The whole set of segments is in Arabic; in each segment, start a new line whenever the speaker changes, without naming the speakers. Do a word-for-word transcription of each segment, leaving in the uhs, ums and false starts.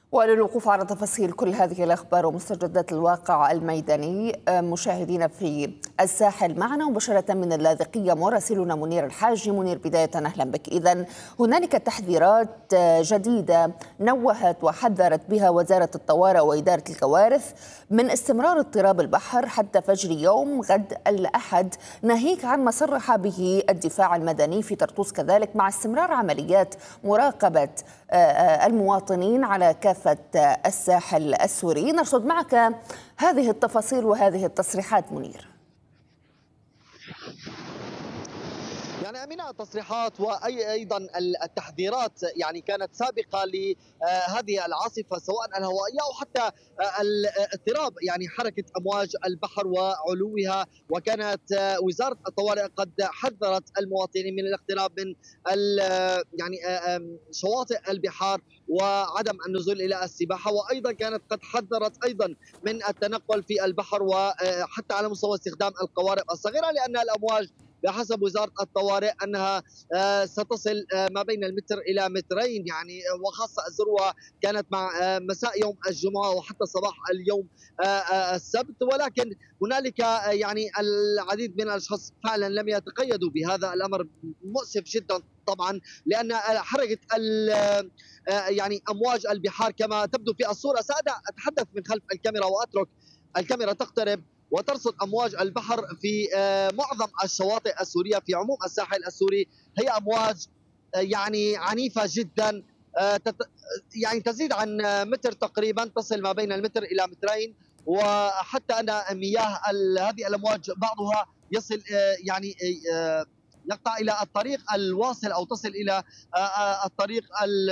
وللوقوف على تفاصيل كل هذه الأخبار ومستجدات الواقع الميداني، مشاهدينا في الساحل معنا مباشرة من اللاذقية مراسلنا منير الحاجي. منير، بداية أهلا بك. إذن هنالك تحذيرات جديدة نوهت وحذرت بها وزارة الطوارئ وإدارة الكوارث من استمرار اضطراب البحر حتى فجر يوم غد الأحد، ناهيك عن ما صرح به الدفاع المدني في طرطوس كذلك، مع استمرار عمليات مراقبة المواطنين على كافة الساحل السوري. نرصد معك هذه التفاصيل وهذه التصريحات منير.
يعني أمينة، التصريحات وأيضا التحذيرات يعني كانت سابقة لهذه العاصفة سواء الهوائية أو حتى الاضطراب يعني حركة أمواج البحر وعلوها، وكانت وزارة الطوارئ قد حذرت المواطنين من الاقتراب من يعني شواطئ البحار وعدم النزول إلى السباحة، وأيضا كانت قد حذرت أيضا من التنقل في البحر وحتى على مستوى استخدام القوارب الصغيرة، لأن الأمواج بحسب وزارة الطوارئ أنها ستصل ما بين المتر إلى مترين، يعني وخاصة الذروة كانت مع مساء يوم الجمعة وحتى صباح اليوم السبت. ولكن هنالك يعني العديد من الأشخاص فعلا لم يتقيدوا بهذا الأمر، مؤسف جدا طبعا، لأن حركة يعني أمواج البحار كما تبدو في الصورة. سأتحدث من خلف الكاميرا وأترك الكاميرا تقترب وترصد أمواج البحر في معظم الشواطئ السورية في عموم الساحل السوري. هي أمواج يعني عنيفة جدا، يعني تزيد عن متر تقريبا، تصل ما بين المتر إلى مترين، وحتى أن مياه هذه الأمواج بعضها يصل يعني يقطع إلى الطريق الواصل أو تصل إلى الطريق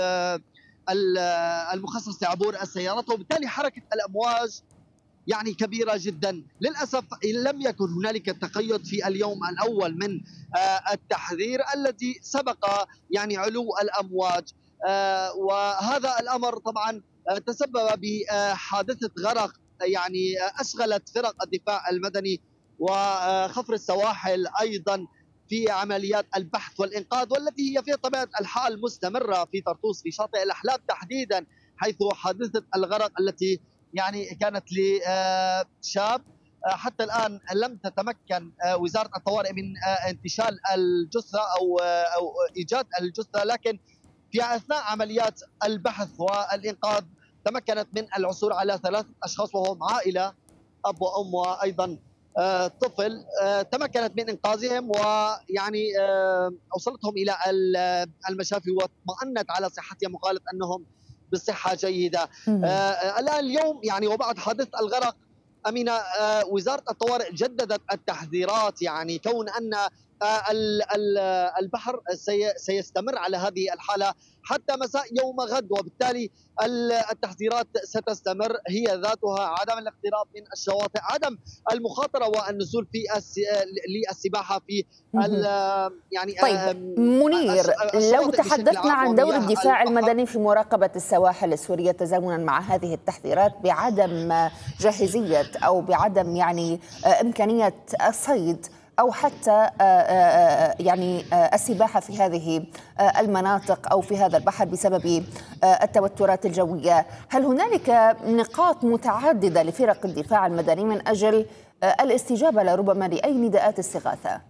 المخصص لعبور السيارات، وبالتالي حركة الأمواج يعني كبيرة جدا. للأسف لم يكن هنالك تقيد في اليوم الأول من التحذير الذي سبق يعني علو الأمواج، وهذا الأمر طبعا تسبب بحادثة غرق يعني أشغلت فرق الدفاع المدني وخفر السواحل أيضا في عمليات البحث والإنقاذ، والتي هي في طبيعة الحال مستمرة في طرطوس في شاطئ الأحلام تحديدا، حيث حادثة الغرق التي يعني كانت لشاب حتى الآن لم تتمكن وزارة الطوارئ من انتشال الجثة أو أو إيجاد الجثة، لكن في أثناء عمليات البحث والإنقاذ تمكنت من العثور على ثلاثة أشخاص وهم عائلة، أب وأم وأيضا طفل، تمكنت من إنقاذهم ويعني أوصلتهم إلى المشافي واطمأنت على صحتهم وقالت أنهم بصحة جيدة. آه الآن اليوم يعني وبعد حادث الغرق أمينة، آه وزارة الطوارئ جددت التحذيرات، يعني كون أن آه البحر سي سيستمر على هذه الحالة حتى مساء يوم غد، وبالتالي التحذيرات ستستمر هي ذاتها: عدم الاقتراب من الشواطئ، عدم المخاطرة والنزول في للسباحة في
يعني طيب منير، لو تحدثنا عن دور الدفاع المدني في مراقبة السواحل السورية تزامنا مع هذه التحذيرات بعدم جاهزية أو بعدم يعني إمكانية الصيد أو حتى يعني السباحة في هذه المناطق أو في هذا البحر بسبب التوترات الجوية، هل هنالك نقاط متعددة لفرق الدفاع المدني من أجل الاستجابة لربما لأي نداءات استغاثة؟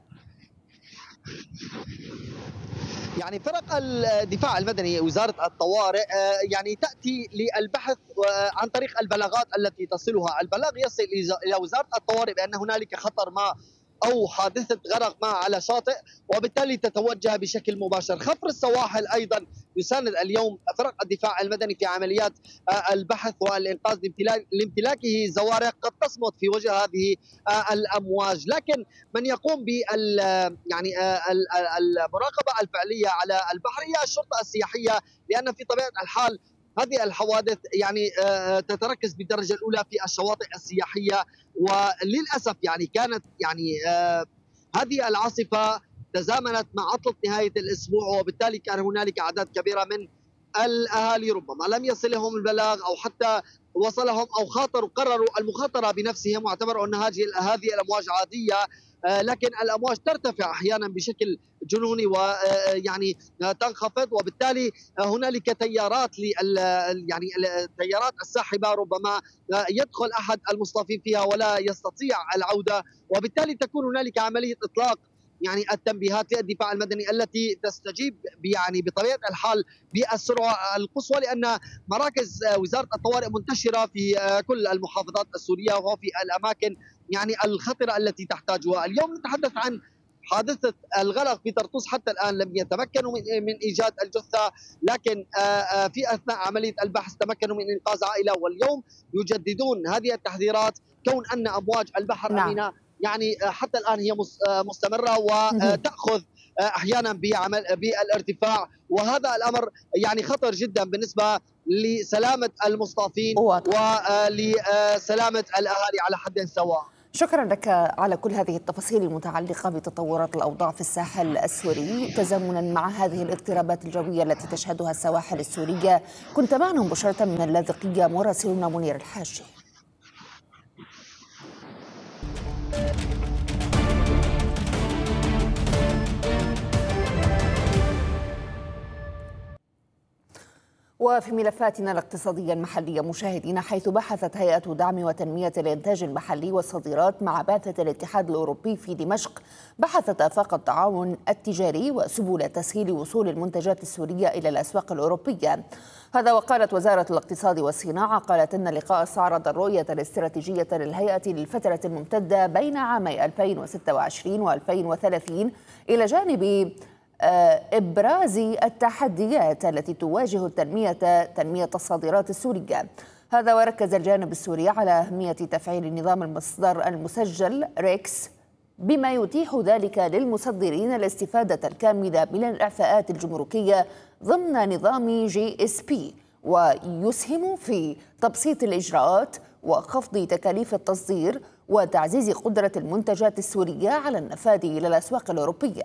يعني فرق الدفاع المدني وزارة الطوارئ يعني تأتي للبحث عن طريق البلاغات التي تصلها. البلاغ يصل إلى وزارة الطوارئ بأن هنالك خطر ما أو حادثة غرق ما على شاطئ، وبالتالي تتوجه بشكل مباشر. خفر السواحل أيضا يساند اليوم فرق الدفاع المدني في عمليات البحث والإنقاذ لامتلاكه زوارق قد تصمت في وجه هذه الأمواج، لكن من يقوم بال يعني المراقبة الفعلية على البحر هي الشرطة السياحية، لأن في طبيعة الحال هذه الحوادث يعني تتركز بالدرجة الأولى في الشواطئ السياحية، وللأسف يعني كانت يعني هذه العاصفة تزامنت مع عطلة نهاية الأسبوع، وبالتالي كان هنالك أعداد كبيرة من الأهالي ربما لم يصلهم البلاغ أو حتى وصلهم أو خاطروا قرروا المخاطرة بنفسهم واعتبروا أن هذه هذه الأمواج عادية، لكن الأمواج ترتفع أحيانا بشكل جنوني ويعني تنخفض، وبالتالي هنالك تيارات لل يعني التيارات الساحبة ربما يدخل أحد المصطفين فيها ولا يستطيع العودة، وبالتالي تكون هنالك عملية إطلاق يعني التنبيهات للدفاع المدني التي تستجيب يعني بطبيعه الحال بالسرعه القصوى، لان مراكز وزاره الطوارئ منتشره في كل المحافظات السوريه وفي الاماكن يعني الخطره التي تحتاجها. اليوم نتحدث عن حادثه الغرق في طرطوس، حتى الان لم يتمكنوا من ايجاد الجثه، لكن في اثناء عمليه البحث تمكنوا من انقاذ عائله، واليوم يجددون هذه التحذيرات كون ان امواج البحر
نعم.
امينه يعني حتى الان هي مستمره وتاخذ احيانا بعمل بالارتفاع، وهذا الامر يعني خطر جدا بالنسبه لسلامه المصطافين ولسلامه الاهالي على حد سواء.
شكرا لك على كل هذه التفاصيل المتعلقة بتطورات الأوضاع في الساحل السوري تزامنا مع هذه الاضطرابات الجوية التي تشهدها السواحل السورية. كنت معنا مباشرة من اللاذقية مراسلنا منير الحاجي. وفي ملفاتنا الاقتصادية المحلية مشاهدينا، حيث بحثت هيئة دعم وتنمية الإنتاج المحلي والصادرات مع بعثة الاتحاد الأوروبي في دمشق بحثت آفاق التعاون التجاري وسبل تسهيل وصول المنتجات السورية إلى الأسواق الأوروبية. هذا وقالت وزارة الاقتصاد والصناعة قالت إن اللقاء استعرض الرؤية الاستراتيجية للهيئة للفترة الممتدة بين عامي ألفين وستة وعشرين وألفين وثلاثين إلى جانب إبراز التحديات التي تواجه التنمية تنمية الصادرات السورية. هذا وركز الجانب السوري على أهمية تفعيل نظام المصدر المسجل ريكس بما يتيح ذلك للمصدرين الاستفادة الكاملة من الإعفاءات الجمركية ضمن نظام جي اس بي، ويسهم في تبسيط الإجراءات وخفض تكاليف التصدير وتعزيز قدرة المنتجات السورية على النفاذ إلى الأسواق الأوروبية.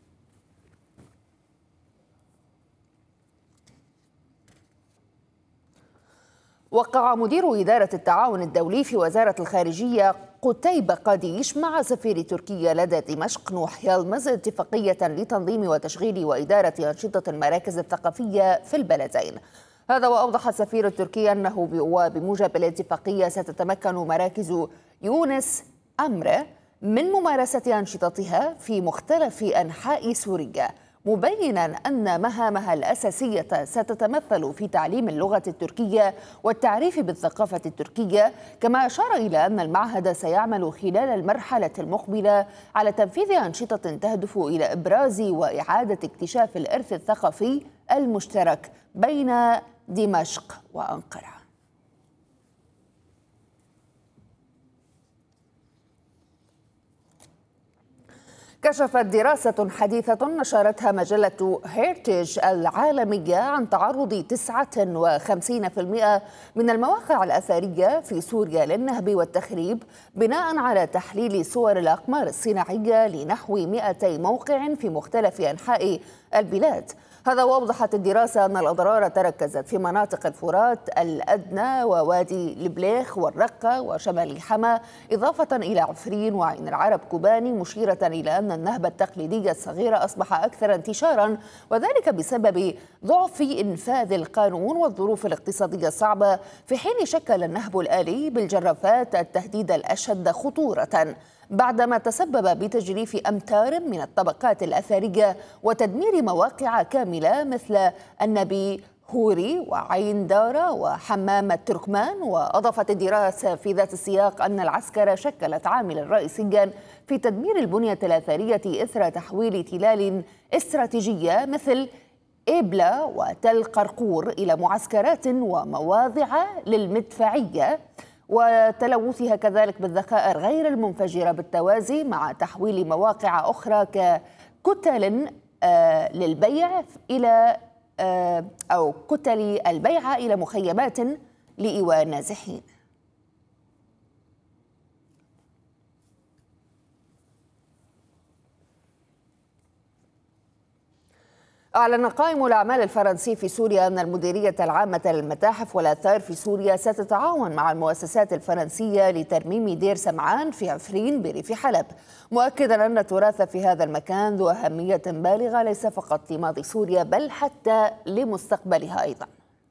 وقع مدير إدارة التعاون الدولي في وزارة الخارجية قتيبة قديش مع سفير تركيا لدى دمشق نوح يلمز اتفاقية لتنظيم وتشغيل وإدارة أنشطة المراكز الثقافية في البلدين. هذا وأوضح السفير التركي أنه وبموجب الاتفاقية ستتمكن مراكز يونس أمره من ممارسة أنشطتها في مختلف أنحاء سوريا، مبينا أن مهامها الأساسية ستتمثل في تعليم اللغة التركية والتعريف بالثقافة التركية. كما أشار إلى أن المعهد سيعمل خلال المرحلة المقبلة على تنفيذ أنشطة تهدف إلى إبراز وإعادة اكتشاف الإرث الثقافي المشترك بين دمشق وأنقرة. كشفت دراسة حديثة نشرتها مجلة هيرتج العالمية عن تعرض تسعة وخمسين بالمئة من المواقع الأثرية في سوريا للنهب والتخريب بناء على تحليل صور الأقمار الصناعية لنحو مئتي موقع في مختلف أنحاء البلاد. هذا وأوضحت الدراسة أن الأضرار تركزت في مناطق الفرات الأدنى ووادي البليخ والرقة وشمال حما، إضافة إلى عفرين وعين العرب كوباني، مشيرة إلى أن النهب التقليدي الصغير أصبح أكثر انتشارا، وذلك بسبب ضعف إنفاذ القانون والظروف الاقتصادية الصعبة، في حين شكل النهب الآلي بالجرافات التهديد الأشد خطورة بعدما تسبب بتجريف أمتار من الطبقات الأثرية وتدمير مواقع كاملة مثل النبي هوري وعين دارة وحمام التركمان. وأضافت الدراسة في ذات السياق أن العسكر شكلت عاملا رئيسيا في تدمير البنية الأثرية إثر تحويل تلال استراتيجية مثل إبلة وتل قرقور إلى معسكرات ومواضع للمدفعية، وتلوثها كذلك بالذخائر غير المنفجرة بالتوازي مع تحويل مواقع أخرى ككتل للبيع إلى أو كتل البيع إلى مخيمات لإيواء النازحين. أعلن قائم الأعمال الفرنسي في سوريا أن المديرية العامة للمتاحف والآثار في سوريا ستتعاون مع المؤسسات الفرنسية لترميم دير سمعان في عفرين بريف حلب، مؤكدا أن التراث في هذا المكان ذو أهمية بالغة ليس فقط لماضي سوريا بل حتى لمستقبلها أيضا.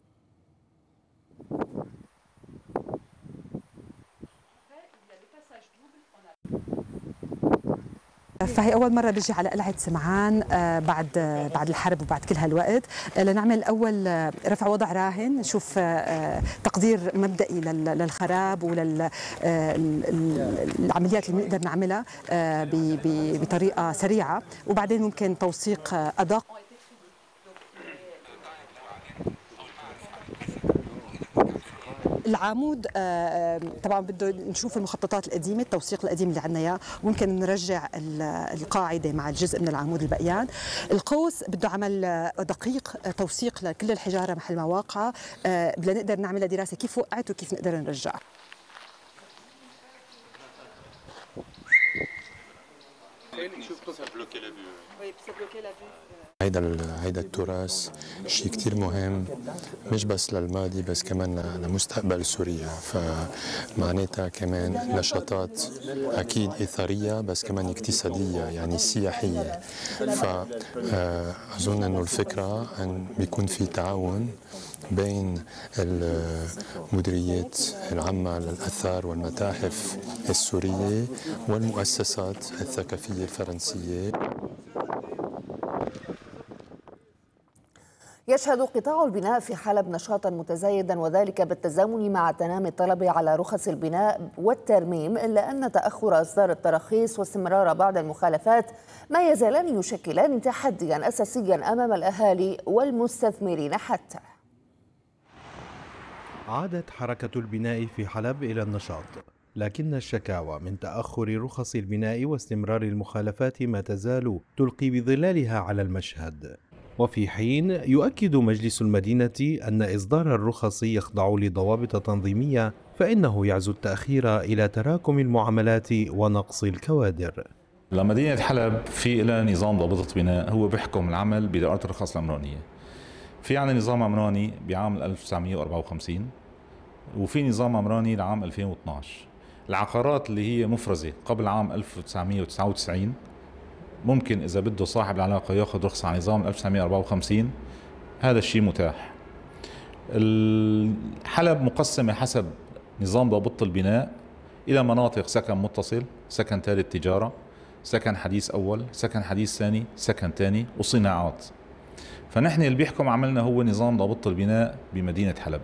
فهي أول مرة بيجي على قلعة سمعان بعد بعد الحرب وبعد كل هالوقت لنعمل أول رفع وضع راهن، نشوف تقدير مبدئي للخراب وللعمليات اللي بنقدر نعملها بطريقة سريعة، وبعدين ممكن توثيق أدق. العمود طبعا بده نشوف المخططات القديمه، التوثيق القديم اللي عندنا اياه، وممكن نرجع القاعده مع الجزء من العمود البقيان. القوس بده عمل دقيق، توثيق لكل الحجاره محل ما واقعه، بدنا نقدر نعملها دراسه كيف وقعت وكيف نقدر نرجعها.
هيدا هيدا التراث شيء كتير مهم، مش بس للماضي بس كمان لمستقبل سوريا، فمعناتها كمان نشاطات اكيد اثريه بس كمان اقتصاديه يعني سياحيه. فاظن انه الفكره ان بيكون في تعاون بين المديريات العامة للآثار والمتاحف السورية والمؤسسات الثقافية الفرنسية.
يشهد قطاع البناء في حلب نشاطا متزايدا، وذلك بالتزامن مع تنامي الطلب على رخص البناء والترميم، إلا أن تأخر إصدار التراخيص واستمرار بعض المخالفات ما يزالان يشكلان تحديا أساسيا أمام الأهالي والمستثمرين. حتى
عادت حركة البناء في حلب إلى النشاط، لكن الشكاوى من تأخر رخص البناء واستمرار المخالفات ما تزال تلقي بظلالها على المشهد. وفي حين يؤكد مجلس المدينة أن إصدار الرخص يخضع لضوابط تنظيمية، فإنه يعزو التأخير إلى تراكم المعاملات ونقص الكوادر.
لمدينة حلب في لها نظام ضابطة بناء هو بيحكم العمل بدائرة الرخص العمرانية. في عنا نظام عمراني بعام ألف وتسعمئة وأربعة وخمسين وفي نظام عمراني لعام ألفين واثني عشر. العقارات اللي هي مفرزة قبل عام ألف وتسعمئة وتسعة وتسعين ممكن إذا بده صاحب العلاقة ياخذ رخصة على نظام ألف وتسعمئة وأربعة وخمسين، هذا الشيء متاح. حلب مقسمة حسب نظام ضابطة البناء إلى مناطق سكن متصل، سكن ثالث تجارة، سكن حديث أول، سكن حديث ثاني، سكن ثاني، وصناعات. فنحن اللي بيحكم عملنا هو نظام ضابطة البناء بمدينة حلب.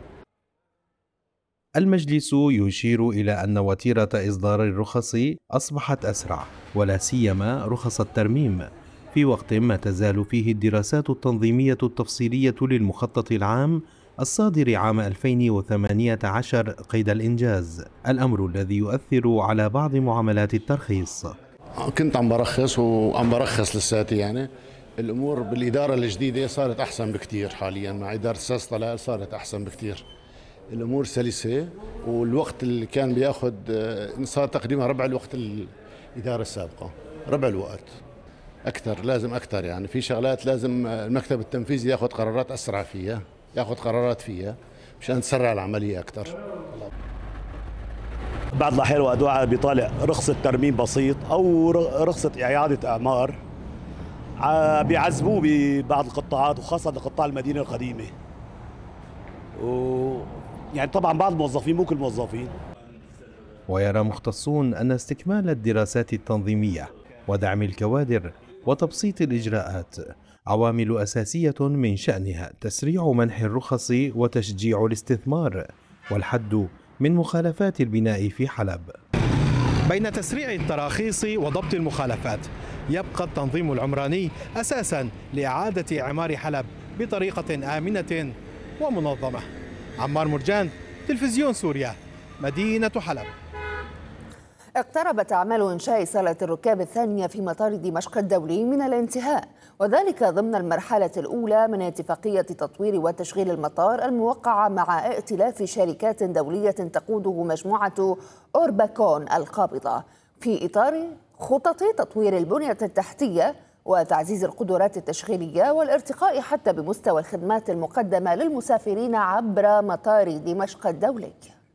المجلس يشير إلى أن وتيرة إصدار الرخص أصبحت أسرع، ولا سيما رخص الترميم، في وقت ما تزال فيه الدراسات التنظيمية التفصيلية للمخطط العام الصادر عام ألفين وثمانية عشر قيد الإنجاز، الأمر الذي يؤثر على بعض معاملات الترخيص.
كنت عم برخص وعم برخص لساتي، يعني الأمور بالإدارة الجديدة صارت أحسن بكتير حاليا، مع إدارة أستاذ طلال صارت أحسن بكتير. الأمور سلسة، والوقت اللي كان بياخد صار تقريبا ربع الوقت الإدارة السابقة، ربع الوقت أكثر، لازم أكثر. يعني في شغلات لازم المكتب التنفيذي ياخد قرارات أسرع فيها، ياخد قرارات فيها مشان تسرع العملية أكثر.
بعض الأحيان وقت واحد بيطالع رخصة ترميم بسيط أو رخصة إعادة أعمار بيعذبوه ببعض القطاعات، وخاصة قطاع المدينة القديمة. و يعني طبعا بعض الموظفين مو كل الموظفين.
ويرى مختصون أن استكمال الدراسات التنظيمية ودعم الكوادر وتبسيط الإجراءات عوامل أساسية من شأنها تسريع منح الرخص وتشجيع الاستثمار والحد من مخالفات البناء في حلب.
بين تسريع التراخيص وضبط المخالفات يبقى التنظيم العمراني أساساً لإعادة إعمار حلب بطريقة آمنة ومنظمة. عمار مرجان، تلفزيون سوريا، مدينة حلب.
اقتربت أعمال إنشاء صالة الركاب الثانية في مطار دمشق الدولي من الانتهاء، وذلك ضمن المرحلة الأولى من اتفاقية تطوير وتشغيل المطار الموقعة مع ائتلاف شركات دولية تقوده مجموعة أورباكون القابضة، في إطار خطط تطوير البنية التحتية وتعزيز القدرات التشغيلية والارتقاء حتى بمستوى الخدمات المقدمة للمسافرين عبر مطار دمشق الدولي.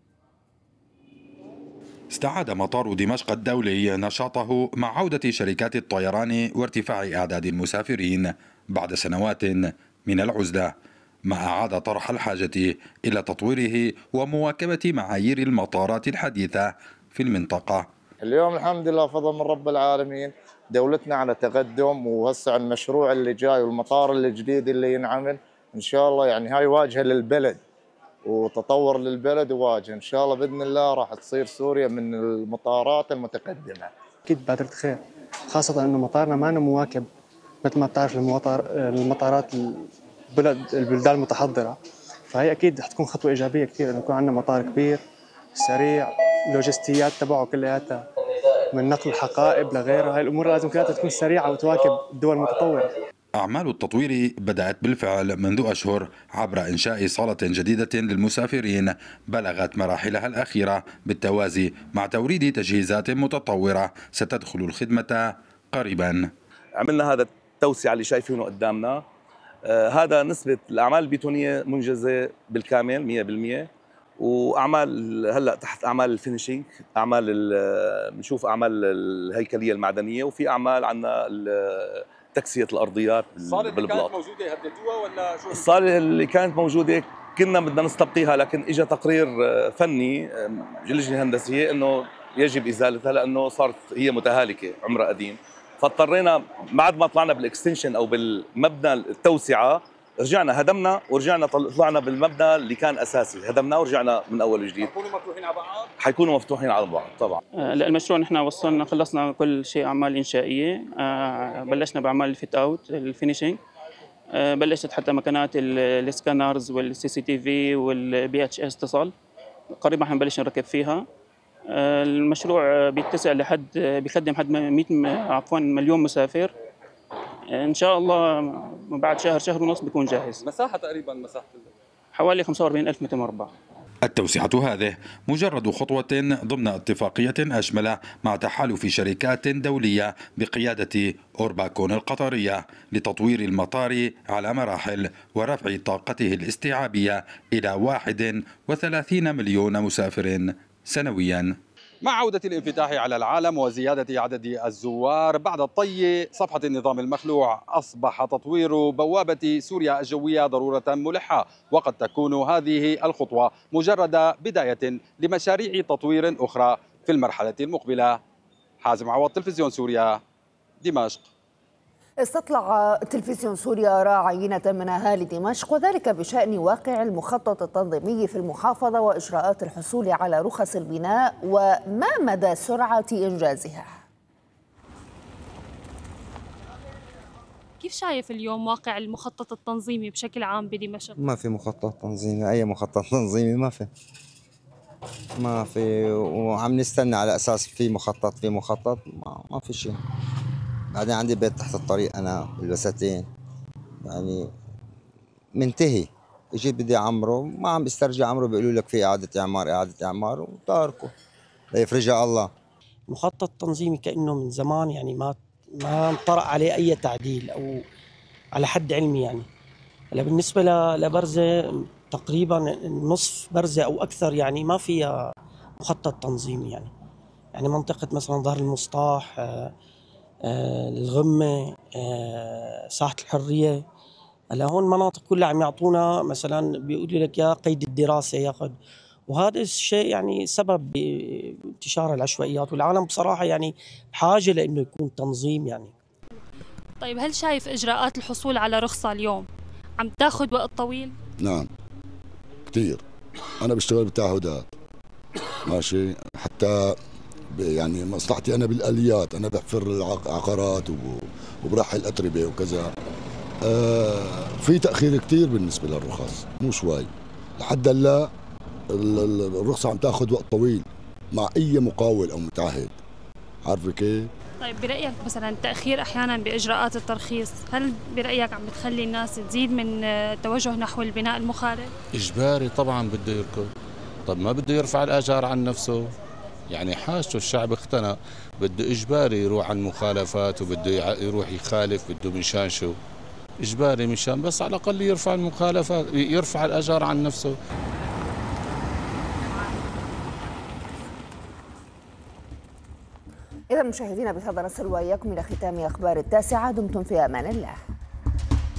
استعاد مطار دمشق الدولي نشاطه مع عودة شركات الطيران وارتفاع أعداد المسافرين بعد سنوات من العزلة، ما أعاد طرح الحاجة إلى تطويره ومواكبة معايير المطارات الحديثة في المنطقة.
اليوم الحمد لله فضل من رب العالمين دولتنا على تقدم، وهسه المشروع اللي جاي والمطار الجديد اللي ينعمل إن شاء الله يعني هاي واجهة للبلد وتطور للبلد، وواجهة إن شاء الله بإذن الله راح تصير سوريا من المطارات المتقدمة.
أكيد بادرة خير، خاصة إنه مطارنا ما مواكب مثل ما بتعرف المطار المطارات البلد البلدان المتحضرة، فهي أكيد حتكون خطوة إيجابية كثير إنه يكون عندنا مطار كبير سريع، اللوجستيات تبعه كلياتها من نقل الحقائب لغيرها، هاي الأمور لازم كلها تكون سريعة وتواكب الدول المتطورة.
أعمال التطوير بدأت بالفعل منذ أشهر عبر إنشاء صالة جديدة للمسافرين بلغت مراحلها الأخيرة بالتوازي مع توريد تجهيزات متطورة ستدخل الخدمة قريبا.
عملنا هذا التوسعة اللي شايفينه قدامنا، آه هذا نسبة الأعمال البيتونية منجزة بالكامل مئة بالمئة، وأعمال هلأ تحت أعمال الفينيشينج، أعمال بنشوف أعمال الهيكلية المعدنية، وفي أعمال عندنا تكسية الأرضيات بالبلاط. الصالة اللي كانت موجودة هددوها ولا شو؟ الصالة اللي كانت موجودة كنا بدنا نستبقيها، لكن اجى تقرير فني اللجنة الهندسية انه يجب ازالتها لانه صارت هي متهالكة عمرها قديم، فاضطرينا بعد ما طلعنا بالاكستنشن او بالمبنى التوسعة رجعنا هدمنا ورجعنا طلعنا بالمبنى اللي كان اساسي، هدمناه ورجعنا من اول وجديد. حيكونوا مفتوحين على بعض؟ حيكونوا مفتوحين على بعض طبعا.
المشروع نحن وصلنا خلصنا كل شيء اعمال انشائيه، بلشنا باعمال الفيت اوت الفينيشينج، بلشت حتى مكانات السكانرز والسي سي تي في والبي اتش اس اتصل، قريبا حنبلش نركب فيها. المشروع بيتسع لحد بيخدم حد مئة عفوا مليون مسافر، ان شاء الله بعد شهر شهر ونص بيكون جاهز.
مساحه تقريبا مساحه
حوالي خمسة وأربعين ألف متر مربع.
التوسعة هذه مجرد خطوة ضمن اتفاقية أشمل مع تحالف شركات دولية بقيادة أورباكون القطرية لتطوير المطار على مراحل ورفع طاقته الاستيعابية إلى واحد وثلاثين مليون مسافر سنويا.
مع عودة الانفتاح على العالم وزيادة عدد الزوار بعد طي صفحة النظام المخلوع، أصبح تطوير بوابة سوريا الجوية ضرورة ملحة، وقد تكون هذه الخطوة مجرد بداية لمشاريع تطوير أخرى في المرحلة المقبلة. حازم عوض، تلفزيون سوريا، دمشق.
استطلع تلفزيون سوريا آراء عينة من أهالي دمشق وذلك بشأن واقع المخطط التنظيمي في المحافظة وإجراءات الحصول على رخص البناء وما مدى سرعة إنجازها.
كيف شايف اليوم واقع المخطط التنظيمي بشكل عام بدمشق؟
ما في مخطط تنظيمي، أي مخطط تنظيمي ما في ما في وعم نستنى على أساس في مخطط في مخطط ما, ما في شيء. بعدين عندي بيت تحت الطريق أنا بالوساتين يعني منتهي، اجيت بدي أعمره ما عم بسترجع عمره، بيقولوا لك في إعادة إعمار إعادة إعمار وتاركه ليفرجها الله.
مخطط تنظيمي كأنه من زمان يعني ما ما انطرأ عليه أي تعديل أو على حد علمي يعني. هلا بالنسبة لبرزة تقريبا نصف برزة أو أكثر يعني ما فيها مخطط تنظيمي يعني. يعني منطقة مثلا ظهر المسطاح، آه آه الغمة، آه ساحة الحرية، هلا هون مناطق كلها عم يعطونا مثلا بيقولوا لك يا قيد الدراسة ياخذ، وهذا الشيء يعني سبب بانتشار العشوائيات، والعالم بصراحة يعني بحاجة لأنه يكون تنظيم يعني.
طيب هل شايف إجراءات الحصول على رخصة اليوم عم تاخذ وقت طويل؟
نعم كثير. أنا بشتغل بتعهدات ماشي، حتى يعني مصلحتي أنا بالآليات، أنا بحفر العقارات وبرحل الأتربة وكذا. آه في تأخير كثير بالنسبة للرخص، مو شوي لحد هلا الرخصة عم تاخذ وقت طويل مع أي مقاول أو متعهد، عارفة كيف؟
طيب برأيك مثلا التأخير أحيانا بإجراءات الترخيص، هل برأيك عم بتخلي الناس تزيد من التوجه نحو البناء المخالف؟
إجباري طبعا بده يركض، طب ما بده يرفع الآجار عن نفسه يعني حاجته الشعب اقتنع، بده إجباري يروح عن مخالفات وبده يروح يخالف، بده مشان شو؟ إجباري مشان بس على الأقل يرفع المخالفات، يرفع الأجار عن نفسه.
إذا مشاهدينا بهذا نصل وإياكم إلى ختام أخبار التاسعة. دمتم في أمان الله.